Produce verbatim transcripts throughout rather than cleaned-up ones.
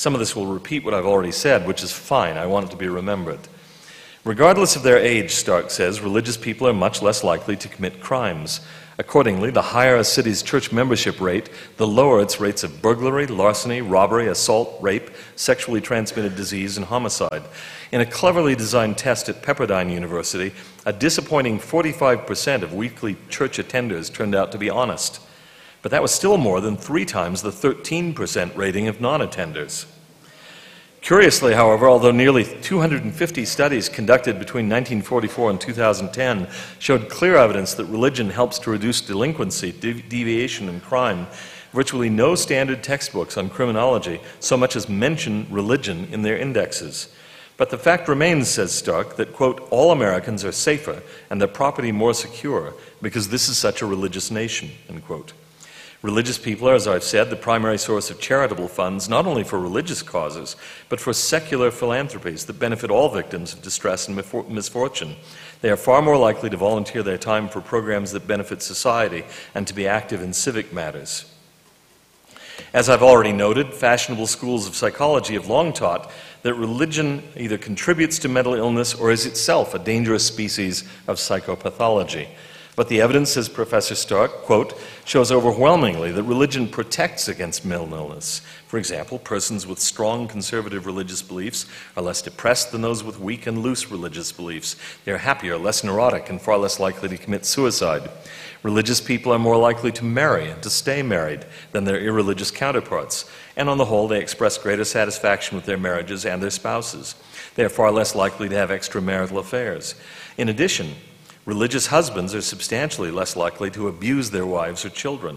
Some of this will repeat what I've already said, which is fine. I want it to be remembered. Regardless of their age, Stark says, religious people are much less likely to commit crimes. Accordingly, the higher a city's church membership rate, the lower its rates of burglary, larceny, robbery, assault, rape, sexually transmitted disease, and homicide. In a cleverly designed test at Pepperdine University, a disappointing forty-five percent of weekly church attenders turned out to be honest. But that was still more than three times the thirteen percent rating of non-attenders. Curiously, however, although nearly two hundred fifty studies conducted between nineteen forty-four and two thousand ten showed clear evidence that religion helps to reduce delinquency, dev- deviation, and crime, virtually no standard textbooks on criminology so much as mention religion in their indexes. But the fact remains, says Stark, that, quote, all Americans are safer and their property more secure because this is such a religious nation, end quote. Religious people are, as I've said, the primary source of charitable funds, not only for religious causes, but for secular philanthropies that benefit all victims of distress and misfortune. They are far more likely to volunteer their time for programs that benefit society and to be active in civic matters. As I've already noted, fashionable schools of psychology have long taught that religion either contributes to mental illness or is itself a dangerous species of psychopathology. But the evidence, says Professor Stark, quote, shows overwhelmingly that religion protects against mental illness. For example, persons with strong conservative religious beliefs are less depressed than those with weak and loose religious beliefs. They are happier, less neurotic, and far less likely to commit suicide. Religious people are more likely to marry and to stay married than their irreligious counterparts, and on the whole, they express greater satisfaction with their marriages and their spouses. They are far less likely to have extramarital affairs. In addition, religious husbands are substantially less likely to abuse their wives or children.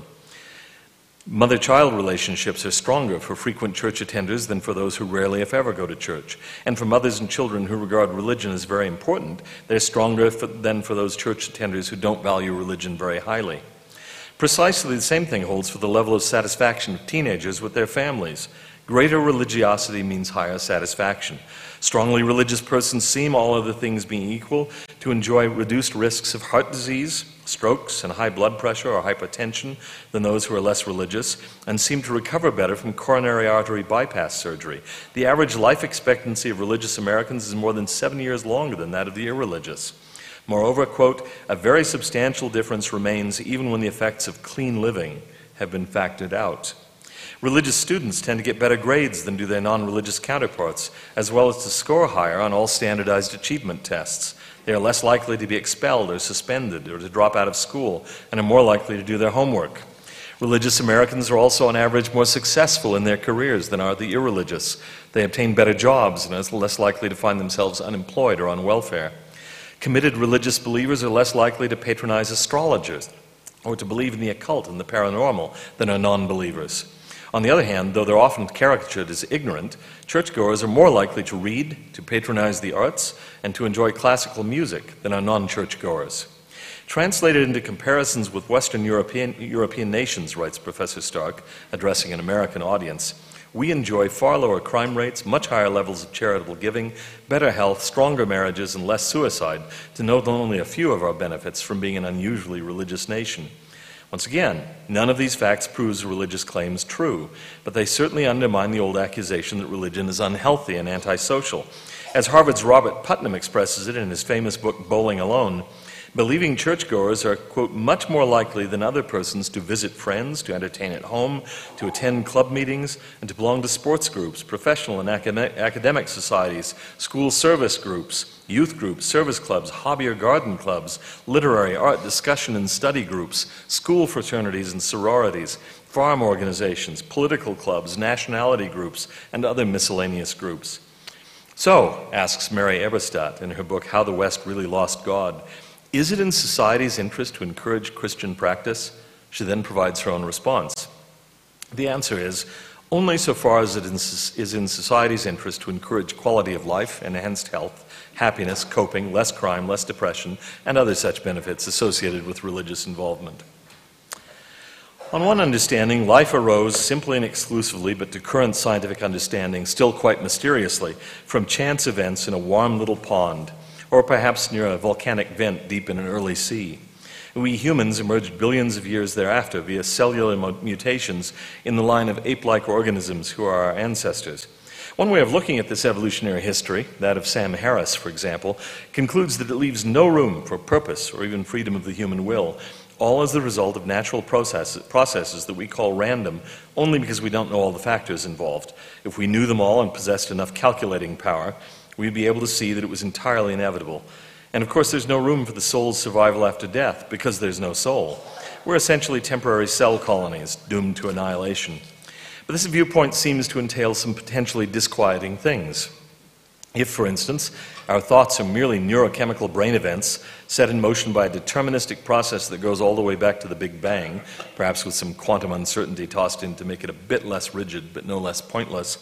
Mother-child relationships are stronger for frequent church attenders than for those who rarely, if ever, go to church. And for mothers and children who regard religion as very important, they're stronger for, than for those church attenders who don't value religion very highly. Precisely the same thing holds for the level of satisfaction of teenagers with their families. Greater religiosity means higher satisfaction. Strongly religious persons seem, all other things being equal, to enjoy reduced risks of heart disease, strokes, and high blood pressure or hypertension than those who are less religious, and seem to recover better from coronary artery bypass surgery. The average life expectancy of religious Americans is more than seven years longer than that of the irreligious. Moreover, quote, a very substantial difference remains even when the effects of clean living have been factored out. Religious students tend to get better grades than do their non-religious counterparts, as well as to score higher on all standardized achievement tests. They are less likely to be expelled or suspended or to drop out of school, and are more likely to do their homework. Religious Americans are also on average more successful in their careers than are the irreligious. They obtain better jobs and are less likely to find themselves unemployed or on welfare. Committed religious believers are less likely to patronize astrologers or to believe in the occult and the paranormal than are non-believers. On the other hand, though they're often caricatured as ignorant, churchgoers are more likely to read, to patronize the arts, and to enjoy classical music than are non-churchgoers. Translated into comparisons with Western European, European nations, writes Professor Stark, addressing an American audience, we enjoy far lower crime rates, much higher levels of charitable giving, better health, stronger marriages, and less suicide, to note only a few of our benefits from being an unusually religious nation. Once again, none of these facts proves religious claims true, but they certainly undermine the old accusation that religion is unhealthy and antisocial. As Harvard's Robert Putnam expresses it in his famous book, Bowling Alone, believing churchgoers are, quote, much more likely than other persons to visit friends, to entertain at home, to attend club meetings, and to belong to sports groups, professional and academic societies, school service groups, youth groups, service clubs, hobby or garden clubs, literary, art, discussion and study groups, school fraternities and sororities, farm organizations, political clubs, nationality groups, and other miscellaneous groups. So, asks Mary Eberstadt in her book, How the West Really Lost God, is it in society's interest to encourage Christian practice? She then provides her own response. The answer is, only so far as it is in society's interest to encourage quality of life, enhanced health, happiness, coping, less crime, less depression, and other such benefits associated with religious involvement. On one understanding, life arose simply and exclusively, but to current scientific understanding, still quite mysteriously, from chance events in a warm little pond, or perhaps near a volcanic vent deep in an early sea. We humans emerged billions of years thereafter via cellular mutations in the line of ape-like organisms who are our ancestors. One way of looking at this evolutionary history, that of Sam Harris, for example, concludes that it leaves no room for purpose or even freedom of the human will, all as the result of natural processes, processes that we call random, only because we don't know all the factors involved. If we knew them all and possessed enough calculating power, we'd be able to see that it was entirely inevitable. And of course, there's no room for the soul's survival after death, because there's no soul. We're essentially temporary cell colonies, doomed to annihilation. But this viewpoint seems to entail some potentially disquieting things. If, for instance, our thoughts are merely neurochemical brain events set in motion by a deterministic process that goes all the way back to the Big Bang, perhaps with some quantum uncertainty tossed in to make it a bit less rigid but no less pointless,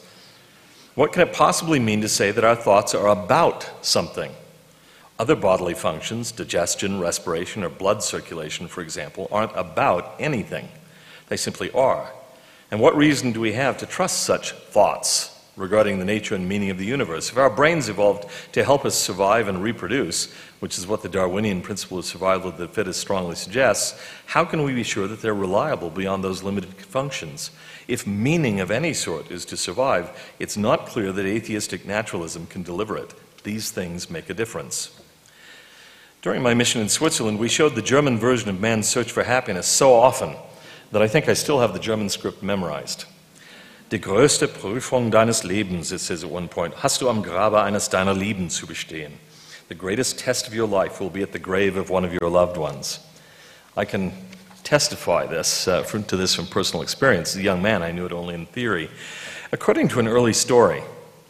what can it possibly mean to say that our thoughts are about something? Other bodily functions, digestion, respiration, or blood circulation, for example, aren't about anything. They simply are. And what reason do we have to trust such thoughts regarding the nature and meaning of the universe? If our brains evolved to help us survive and reproduce, which is what the Darwinian principle of survival of the fittest strongly suggests, how can we be sure that they're reliable beyond those limited functions? If meaning of any sort is to survive, it's not clear that atheistic naturalism can deliver it. These things make a difference. During my mission in Switzerland, we showed the German version of Man's Search for Happiness so often that I think I still have the German script memorized. Die größte Prüfung deines Lebens, it says at one point, hast du am Grabe eines deiner Lieben zu bestehen. The greatest test of your life will be at the grave of one of your loved ones. I can testify this, uh, from, to this from personal experience. As a young man, I knew it only in theory. According to an early story,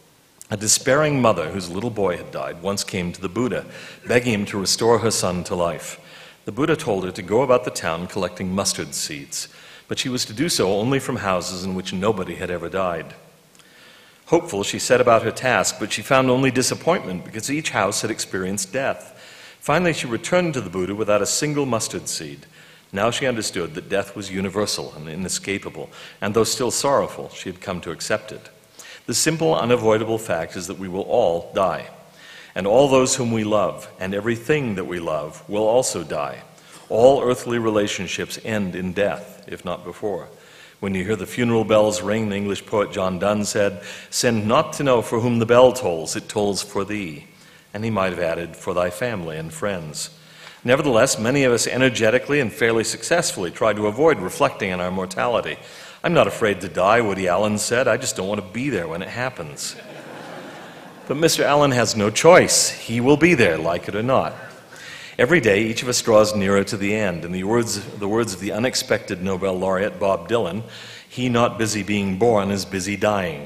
a despairing mother whose little boy had died once came to the Buddha, begging him to restore her son to life. The Buddha told her to go about the town collecting mustard seeds, but she was to do so only from houses in which nobody had ever died. Hopeful, she set about her task, but she found only disappointment because each house had experienced death. Finally, she returned to the Buddha without a single mustard seed. Now she understood that death was universal and inescapable, and though still sorrowful, she had come to accept it. The simple, unavoidable fact is that we will all die. And all those whom we love, and everything that we love, will also die. All earthly relationships end in death, if not before. When you hear the funeral bells ring, the English poet John Donne said, "Send not to know for whom the bell tolls, it tolls for thee." And he might have added, "for thy family and friends." Nevertheless, many of us energetically and fairly successfully try to avoid reflecting on our mortality. "I'm not afraid to die," Woody Allen said. "I just don't want to be there when it happens." But Mister Allen has no choice. He will be there, like it or not. Every day, each of us draws nearer to the end. In the words, the words of the unexpected Nobel laureate Bob Dylan, he not busy being born is busy dying.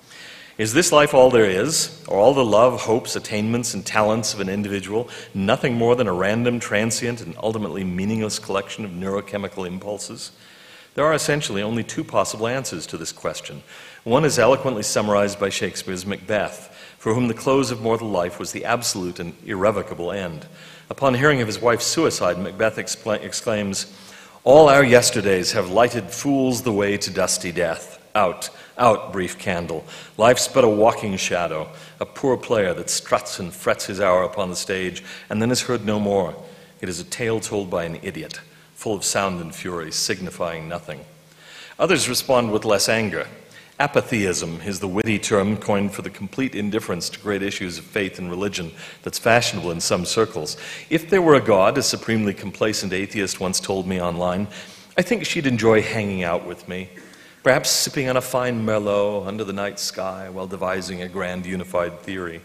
Is this life all there is? Are all the love, hopes, attainments, and talents of an individual nothing more than a random, transient, and ultimately meaningless collection of neurochemical impulses? There are essentially only two possible answers to this question. One is eloquently summarized by Shakespeare's Macbeth, for whom the close of mortal life was the absolute and irrevocable end. Upon hearing of his wife's suicide, Macbeth exclaims, "All our yesterdays have lighted fools the way to dusty death. Out, out, brief candle. Life's but a walking shadow, a poor player that struts and frets his hour upon the stage, and then is heard no more. It is a tale told by an idiot, full of sound and fury, signifying nothing." Others respond with less anger. Apatheism is the witty term coined for the complete indifference to great issues of faith and religion that's fashionable in some circles. If there were a God, a supremely complacent atheist once told me online, I think she'd enjoy hanging out with me, perhaps sipping on a fine Merlot under the night sky while devising a grand unified theory.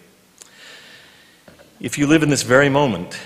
If you live in this very moment,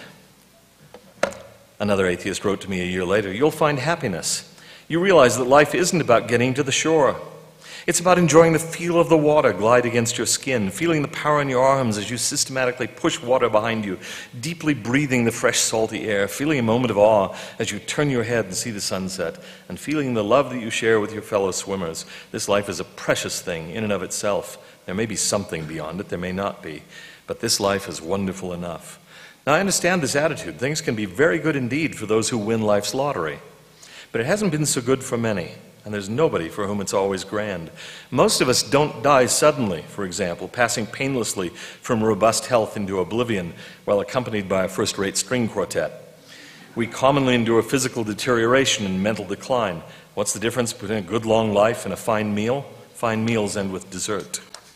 another atheist wrote to me a year later, you'll find happiness. You realize that life isn't about getting to the shore. It's about enjoying the feel of the water glide against your skin, feeling the power in your arms as you systematically push water behind you, deeply breathing the fresh, salty air, feeling a moment of awe as you turn your head and see the sunset, and feeling the love that you share with your fellow swimmers. This life is a precious thing in and of itself. There may be something beyond it, there may not be, but this life is wonderful enough. Now, I understand this attitude. Things can be very good indeed for those who win life's lottery, but it hasn't been so good for many. And there's nobody for whom it's always grand. Most of us don't die suddenly, for example, passing painlessly from robust health into oblivion while accompanied by a first-rate string quartet. We commonly endure physical deterioration and mental decline. What's the difference between a good long life and a fine meal? Fine meals end with dessert.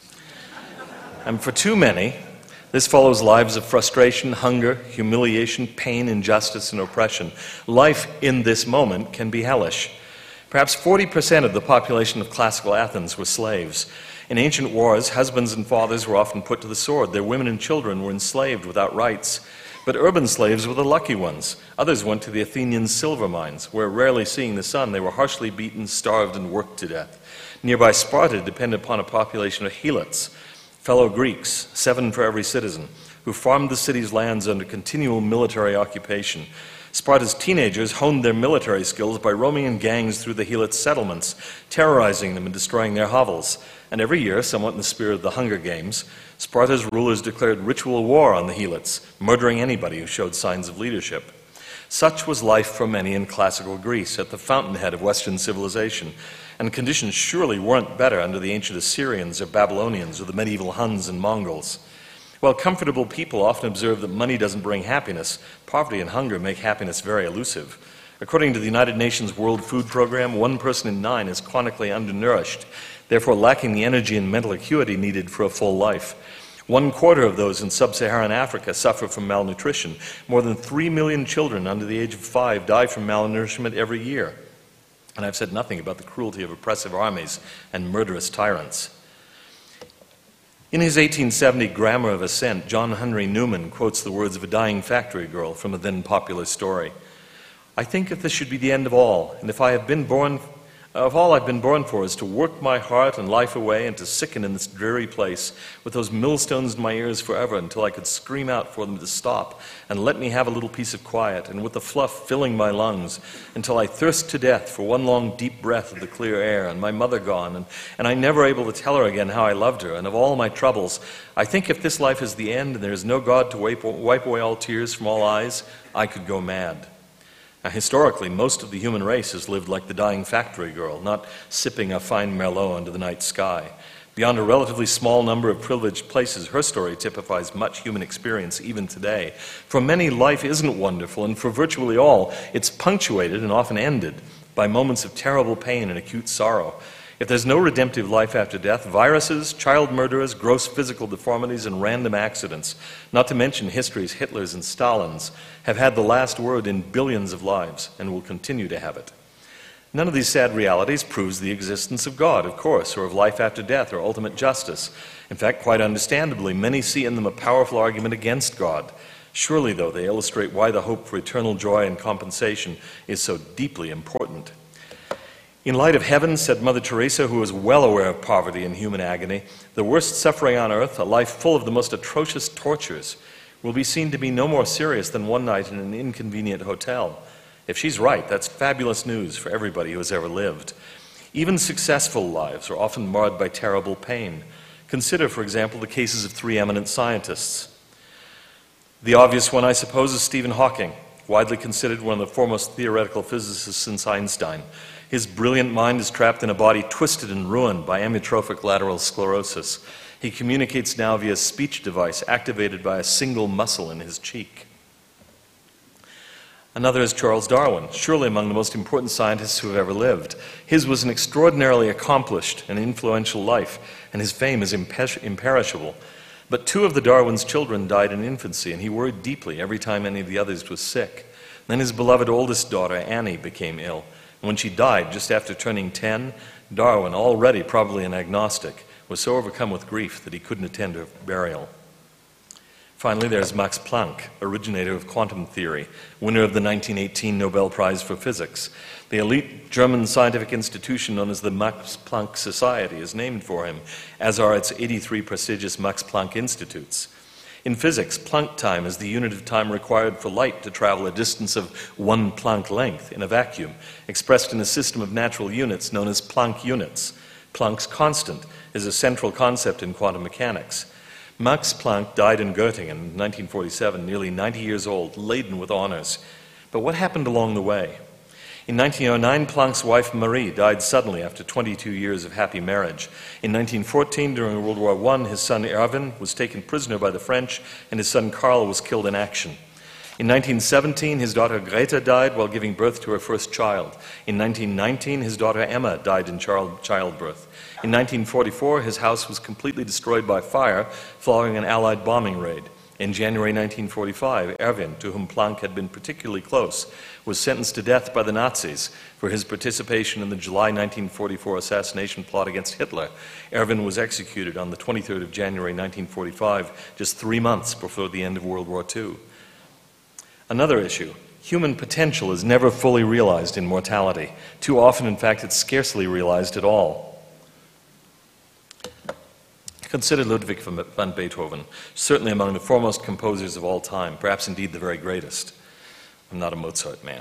And for too many, this follows lives of frustration, hunger, humiliation, pain, injustice, and oppression. Life in this moment can be hellish. Perhaps forty percent of the population of classical Athens were slaves. In ancient wars, husbands and fathers were often put to the sword. Their women and children were enslaved without rights. But urban slaves were the lucky ones. Others went to the Athenian silver mines, where, rarely seeing the sun, they were harshly beaten, starved, and worked to death. Nearby Sparta depended upon a population of helots, fellow Greeks, seven for every citizen, who farmed the city's lands under continual military occupation. Sparta's teenagers honed their military skills by roaming in gangs through the helot settlements, terrorizing them and destroying their hovels. And every year, somewhat in the spirit of the Hunger Games, Sparta's rulers declared ritual war on the helots, murdering anybody who showed signs of leadership. Such was life for many in classical Greece, at the fountainhead of Western civilization, and conditions surely weren't better under the ancient Assyrians or Babylonians or the medieval Huns and Mongols. While comfortable people often observe that money doesn't bring happiness, poverty and hunger make happiness very elusive. According to the United Nations World Food Program, one person in nine is chronically undernourished, therefore lacking the energy and mental acuity needed for a full life. One quarter of those in sub-Saharan Africa suffer from malnutrition. More than three million children under the age of five die from malnourishment every year. And I've said nothing about the cruelty of oppressive armies and murderous tyrants. In his eighteen seventy Grammar of Assent, John Henry Newman quotes the words of a dying factory girl from a then popular story. "I think if this should be the end of all, and if I have been born, of all I've been born for is to work my heart and life away and to sicken in this dreary place with those millstones in my ears forever until I could scream out for them to stop and let me have a little piece of quiet, and with the fluff filling my lungs until I thirst to death for one long deep breath of the clear air, and my mother gone, and, and I never able to tell her again how I loved her, and of all my troubles, I think if this life is the end and there is no God to wipe, wipe away all tears from all eyes, I could go mad." Now, historically, most of the human race has lived like the dying factory girl, not sipping a fine Merlot under the night sky. Beyond a relatively small number of privileged places, her story typifies much human experience even today. For many, life isn't wonderful, and for virtually all, it's punctuated and often ended by moments of terrible pain and acute sorrow. If there's no redemptive life after death, viruses, child murderers, gross physical deformities, and random accidents, not to mention history's Hitlers and Stalins, have had the last word in billions of lives and will continue to have it. None of these sad realities proves the existence of God, of course, or of life after death or ultimate justice. In fact, quite understandably, many see in them a powerful argument against God. Surely, though, they illustrate why the hope for eternal joy and compensation is so deeply important. "In light of heaven," said Mother Teresa, who was well aware of poverty and human agony, "the worst suffering on earth, a life full of the most atrocious tortures, will be seen to be no more serious than one night in an inconvenient hotel." If she's right, that's fabulous news for everybody who has ever lived. Even successful lives are often marred by terrible pain. Consider, for example, the cases of three eminent scientists. The obvious one, I suppose, is Stephen Hawking, widely considered one of the foremost theoretical physicists since Einstein. His brilliant mind is trapped in a body twisted and ruined by amyotrophic lateral sclerosis. He communicates now via a speech device activated by a single muscle in his cheek. Another is Charles Darwin, surely among the most important scientists who have ever lived. His was an extraordinarily accomplished and influential life, and his fame is imper- imperishable. But two of the Darwin's children died in infancy, and he worried deeply every time any of the others was sick. Then his beloved oldest daughter, Annie, became ill. And when she died just after turning ten, Darwin, already probably an agnostic, was so overcome with grief that he couldn't attend her burial. Finally, there's Max Planck, originator of quantum theory, winner of the nineteen eighteen Nobel Prize for Physics. The elite German scientific institution known as the Max Planck Society is named for him, as are its eighty-three prestigious Max Planck Institutes. In physics, Planck time is the unit of time required for light to travel a distance of one Planck length in a vacuum, expressed in a system of natural units known as Planck units. Planck's constant is a central concept in quantum mechanics. Max Planck died in Göttingen in nineteen forty-seven, nearly ninety years old, laden with honors. But what happened along the way? In nineteen oh nine, Planck's wife Marie died suddenly after twenty-two years of happy marriage. In nineteen fourteen, during World War One, his son Erwin was taken prisoner by the French, and his son Karl was killed in action. In nineteen seventeen, his daughter Greta died while giving birth to her first child. In nineteen nineteen, his daughter Emma died in child childbirth. In nineteen forty-four, his house was completely destroyed by fire following an Allied bombing raid. In January nineteen forty-five, Erwin, to whom Planck had been particularly close, was sentenced to death by the Nazis for his participation in the July nineteen forty-four assassination plot against Hitler. Erwin was executed on the twenty-third of January nineteen forty-five, just three months before the end of World War Two. Another issue. Human potential is never fully realized in mortality. Too often, in fact, it's scarcely realized at all. Consider Ludwig van Beethoven, certainly among the foremost composers of all time, perhaps indeed the very greatest. I'm not a Mozart man.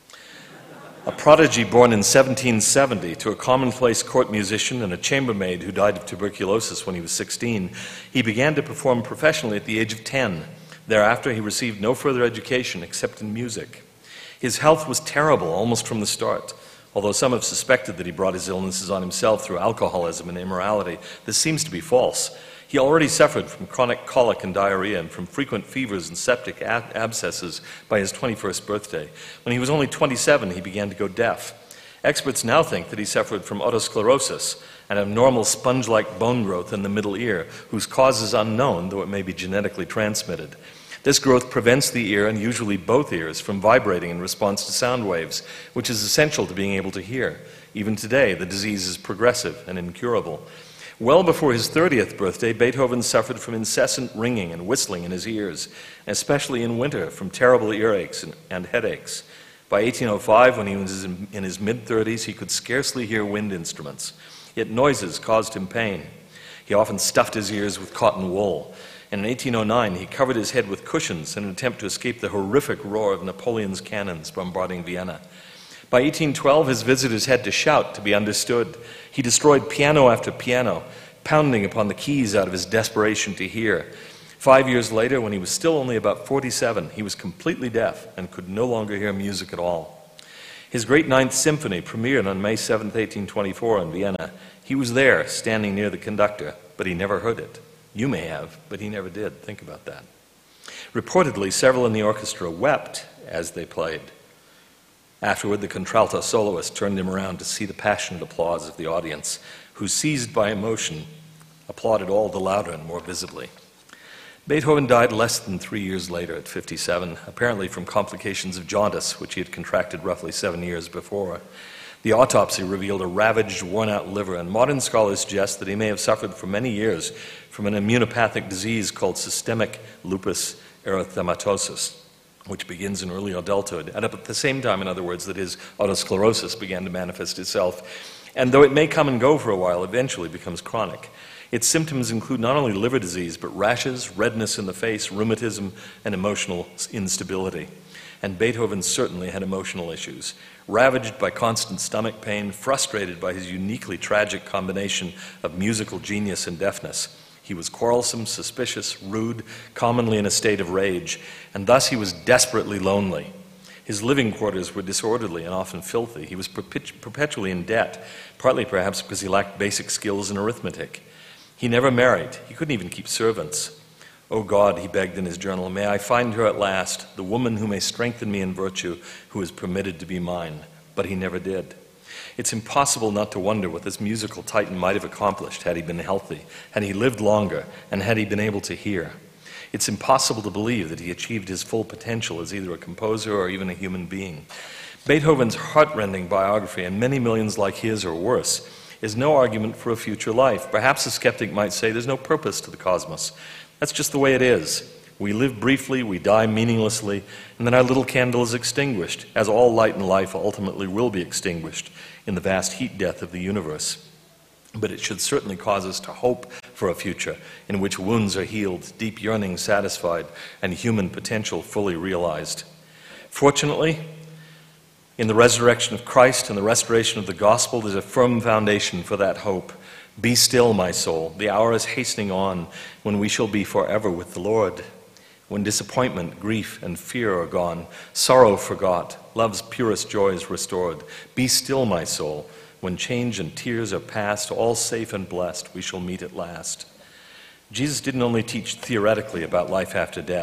A prodigy born in seventeen seventy to a commonplace court musician and a chambermaid who died of tuberculosis when he was sixteen, he began to perform professionally at the age of ten. Thereafter, he received no further education except in music. His health was terrible almost from the start. Although some have suspected that he brought his illnesses on himself through alcoholism and immorality, this seems to be false. He already suffered from chronic colic and diarrhea and from frequent fevers and septic ab abscesses by his twenty-first birthday. When he was only twenty-seven, he began to go deaf. Experts now think that he suffered from otosclerosis, an abnormal sponge-like bone growth in the middle ear, whose cause is unknown, though it may be genetically transmitted. This growth prevents the ear, and usually both ears, from vibrating in response to sound waves, which is essential to being able to hear. Even today, the disease is progressive and incurable. Well before his thirtieth birthday, Beethoven suffered from incessant ringing and whistling in his ears, especially in winter from terrible earaches and, and headaches. By eighteen oh five, when he was in, in his mid-thirties, he could scarcely hear wind instruments, yet noises caused him pain. He often stuffed his ears with cotton wool. And in eighteen oh nine, he covered his head with cushions in an attempt to escape the horrific roar of Napoleon's cannons bombarding Vienna. By eighteen twelve, his visitors had to shout to be understood. He destroyed piano after piano, pounding upon the keys out of his desperation to hear. Five years later, when he was still only about forty-seven, he was completely deaf and could no longer hear music at all. His great Ninth Symphony premiered on May seventh, eighteen twenty-four in Vienna. He was there, standing near the conductor, but he never heard it. You may have, but he never did. Think about that. Reportedly, several in the orchestra wept as they played. Afterward, the contralto soloist turned him around to see the passionate applause of the audience, who, seized by emotion, applauded all the louder and more visibly. Beethoven died less than three years later at fifty-seven, apparently from complications of jaundice, which he had contracted roughly seven years before. The autopsy revealed a ravaged, worn-out liver, and modern scholars suggest that he may have suffered for many years from an immunopathic disease called systemic lupus erythematosus, which begins in early adulthood, and at the same time, in other words, that his otosclerosis began to manifest itself. And though it may come and go for a while, eventually becomes chronic. Its symptoms include not only liver disease, but rashes, redness in the face, rheumatism, and emotional instability. And Beethoven certainly had emotional issues. Ravaged by constant stomach pain, frustrated by his uniquely tragic combination of musical genius and deafness. He was quarrelsome, suspicious, rude, commonly in a state of rage, and thus he was desperately lonely. His living quarters were disorderly and often filthy. He was perpetu- perpetually in debt, partly perhaps because he lacked basic skills in arithmetic. He never married. He couldn't even keep servants. "Oh God," he begged in his journal, "may I find her at last, the woman who may strengthen me in virtue, who is permitted to be mine." But he never did. It's impossible not to wonder what this musical titan might have accomplished had he been healthy, had he lived longer, and had he been able to hear. It's impossible to believe that he achieved his full potential as either a composer or even a human being. Beethoven's heartrending biography, and many millions like his or worse, is no argument for a future life. Perhaps a skeptic might say there's no purpose to the cosmos. That's just the way it is. We live briefly, we die meaninglessly, and then our little candle is extinguished, as all light and life ultimately will be extinguished in the vast heat death of the universe. But it should certainly cause us to hope for a future in which wounds are healed, deep yearnings satisfied, and human potential fully realized. Fortunately, in the resurrection of Christ and the restoration of the gospel, there's a firm foundation for that hope. Be still, my soul. The hour is hastening on when we shall be forever with the Lord. When disappointment, grief, and fear are gone, sorrow forgot, love's purest joys restored. Be still, my soul. When change and tears are past, all safe and blessed, we shall meet at last. Jesus didn't only teach theoretically about life after death. He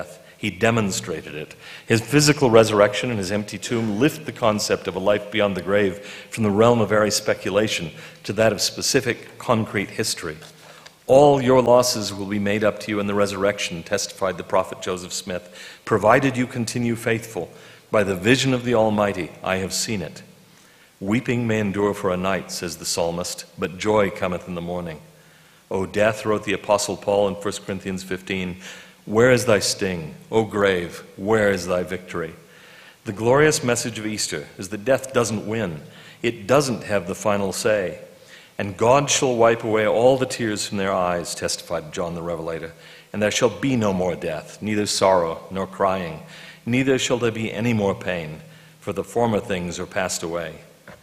He demonstrated it. His physical resurrection and his empty tomb lift the concept of a life beyond the grave from the realm of airy speculation to that of specific, concrete history. All your losses will be made up to you in the resurrection, testified the prophet Joseph Smith, provided you continue faithful. By the vision of the Almighty, I have seen it. Weeping may endure for a night, says the psalmist, but joy cometh in the morning. O death, wrote the Apostle Paul in First Corinthians fifteen, where is thy sting? O grave, where is thy victory? The glorious message of Easter is that death doesn't win. It doesn't have the final say. And God shall wipe away all the tears from their eyes, testified John the Revelator. And there shall be no more death, neither sorrow nor crying, neither shall there be any more pain, for the former things are passed away.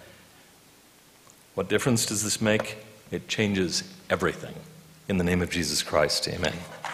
What difference does this make? It changes everything. In the name of Jesus Christ, amen.